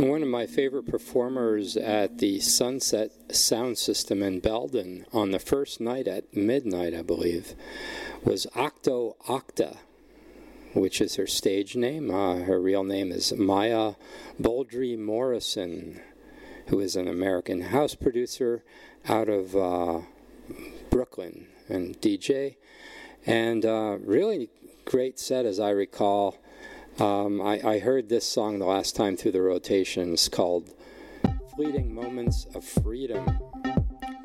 One of my favorite performers at the Sunset Sound System in Belden on the first night at midnight, I believe, was Octo Octa, which is her stage name. Her real name is Maya Baldry Morrison, who is an American house producer out of Brooklyn and DJ. And really great set, as I recall. I heard this song the last time through the rotation. It's called Fleeting Moments of Freedom.